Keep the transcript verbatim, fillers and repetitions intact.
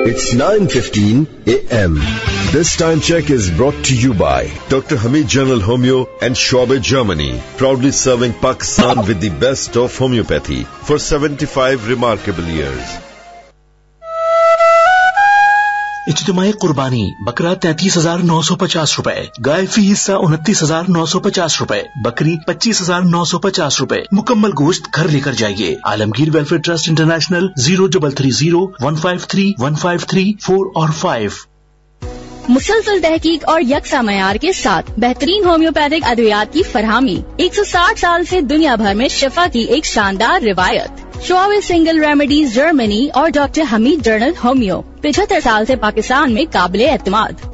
It's nine fifteen a m This time check is brought to you by Doctor Hamid General Homeo and Schwabe, Germany, proudly serving Pakistan with the best of homeopathy for seventy-five remarkable years. इज्तिमाई कुर्बानी बकरा तैतीस हजार नौ सौ पचास रूपए, गाय फी हिस्सा उनतीस हजार नौ सौ पचास रूपए, बकरी पच्चीस हजार नौ सौ पचास रूपए। मुकम्मल गोश्त घर लेकर जाइए। Alamgir welfare trust international, zero double three zero one five three one five three four और फाइव। मुसलसल तहकीक और यकसा मयार के साथ बेहतरीन होम्योपैथिक अद्वियात की फरहमी। एक सौ साठ साल से दुनिया भर में शिफा की एक शानदार रिवायत। शॉवे सिंगल रेमेडीज जर्मनी और डॉक्टर हमीद जर्नल होम्यो पिछहत्तर साल से पाकिस्तान में काबिले एतमाद।